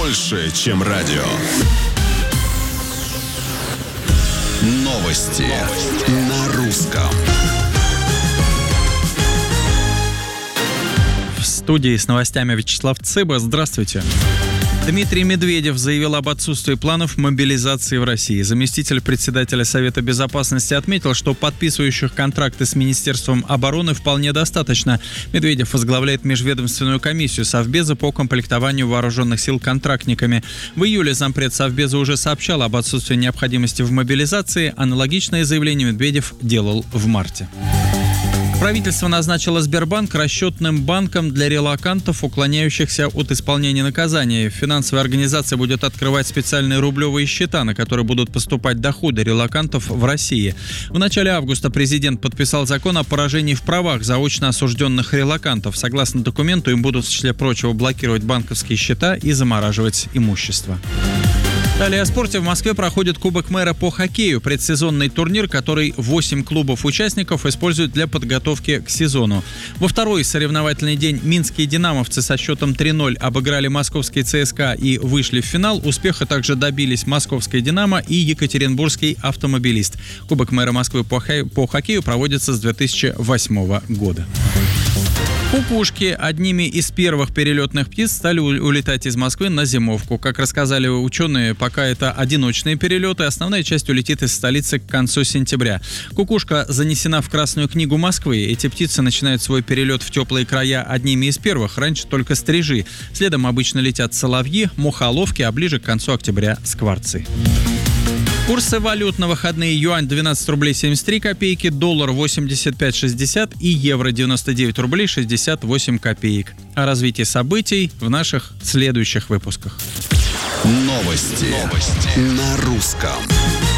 больше, чем радио. Новости на русском. В студии с новостями Вячеслав Цыба. Здравствуйте. Дмитрий Медведев заявил об отсутствии планов мобилизации в России. Заместитель председателя Совета Безопасности отметил, что подписывающих контракты с Министерством обороны вполне достаточно. Медведев возглавляет межведомственную комиссию Совбеза по комплектованию вооруженных сил контрактниками. В июле зампред Совбеза уже сообщал об отсутствии необходимости в мобилизации. Аналогичное заявление Медведев делал в марте. Правительство назначило Сбербанк расчетным банком для релокантов, уклоняющихся от исполнения наказания. Финансовая организация будет открывать специальные рублевые счета, на которые будут поступать доходы релокантов в России. В начале августа президент подписал закон о поражении в правах заочно осужденных релокантов. Согласно документу, им будут, в числе прочего, блокировать банковские счета и замораживать имущество. Далее о спорте. В Москве проходит Кубок мэра по хоккею. Предсезонный турнир, который 8 клубов-участников используют для подготовки к сезону. Во второй соревновательный день минские «Динамовцы» со счетом 3-0 обыграли московский ЦСКА и вышли в финал. Успеха также добились московская «Динамо» и екатеринбургский «Автомобилист». Кубок мэра Москвы по хоккею проводится с 2008 года. Кукушки одними из первых перелетных птиц стали улетать из Москвы на зимовку. Как рассказали ученые, пока это одиночные перелеты, основная часть улетит из столицы к концу сентября. Кукушка занесена в Красную книгу Москвы. Эти птицы начинают свой перелет в теплые края одними из первых, раньше только стрижи. Следом обычно летят соловьи, мухоловки, а ближе к концу октября скворцы. Курсы валют на выходные: юань 12 рублей 73 копейки, доллар 85,60 и евро 99 рублей 68 копеек. О развитии событий в наших следующих выпусках. Новости на русском.